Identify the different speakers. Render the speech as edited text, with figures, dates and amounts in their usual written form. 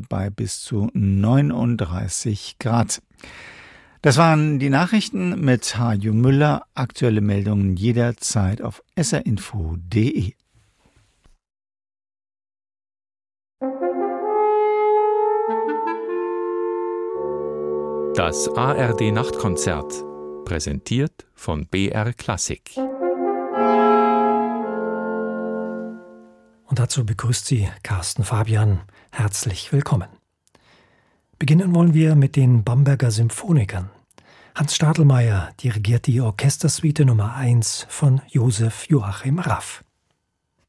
Speaker 1: bei bis zu 39 Grad. Das waren die Nachrichten mit Hajo Müller. Aktuelle Meldungen jederzeit auf srinfo.de.
Speaker 2: Das ARD Nachtkonzert, präsentiert von BR Klassik.
Speaker 3: Und dazu begrüßt Sie Carsten Fabian. Herzlich willkommen. Beginnen wollen wir mit den Bamberger Symphonikern. Hans Stadelmeier dirigiert die Orchestersuite Nummer 1 von Josef Joachim Raff.